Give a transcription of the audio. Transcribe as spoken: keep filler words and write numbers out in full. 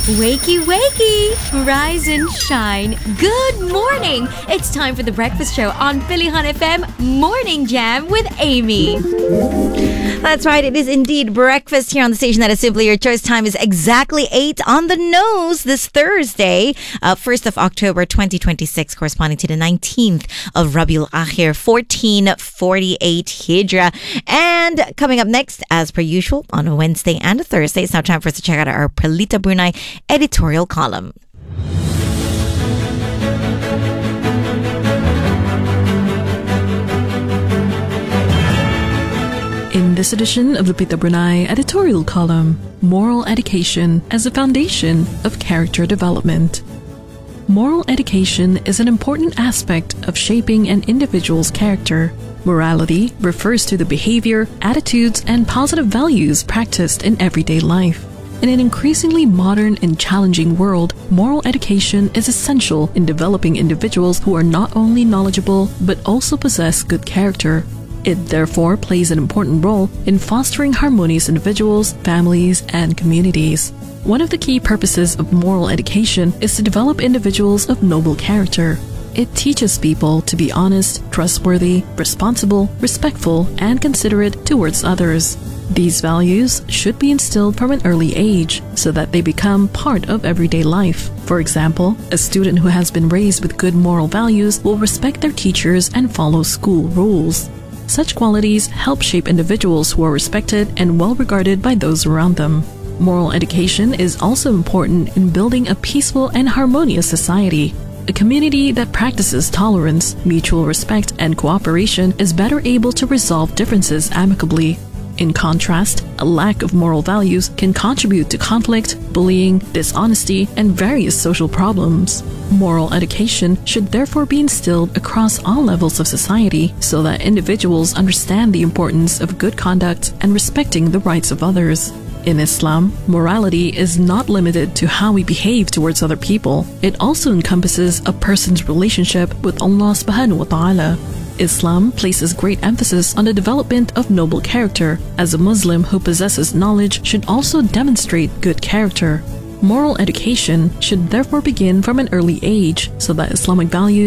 Wakey, wakey! Rise and shine. Good morning! It's time for the breakfast show on Pilihan F M Morning Jam with Amy. That's right, it is indeed breakfast here on the station that is simply your choice. Time is exactly eight on the nose this Thursday, uh, first of October twenty twenty-six, corresponding to the nineteenth of Rabiul Akhir, fourteen forty-eight Hijra. And coming up next, as per usual, on a Wednesday and a Thursday, it's now time for us to check out our Pelita Brunei editorial column. In this edition of the Pelita Brunei editorial column, moral education as a foundation of character development. Moral education is an important aspect of shaping an individual's character. Morality refers to the behavior, attitudes, and positive values practiced in everyday life. In an increasingly modern and challenging world, moral education is essential in developing individuals who are not only knowledgeable but also possess good character. It therefore plays an important role in fostering harmonious individuals, families, and communities. One of the key purposes of moral education is to develop individuals of noble character. It teaches people to be honest, trustworthy, responsible, respectful, and considerate towards others. These values should be instilled from an early age so that they become part of everyday life. For example, a student who has been raised with good moral values will respect their teachers and follow school rules. Such qualities help shape individuals who are respected and well regarded by those around them. Moral education is also important in building a peaceful and harmonious society. A community that practices tolerance, mutual respect, and cooperation is better able to resolve differences amicably. In contrast, a lack of moral values can contribute to conflict, bullying, dishonesty, and various social problems. Moral education should therefore be instilled across all levels of society so that individuals understand the importance of good conduct and respecting the rights of others. In Islam, morality is not limited to how we behave towards other people. It also encompasses a person's relationship with Allah subhanahu wa ta'ala. Islam places great emphasis on the development of noble character, as a Muslim who possesses knowledge should also demonstrate good character. Moral education should therefore begin from an early age so that Islamic values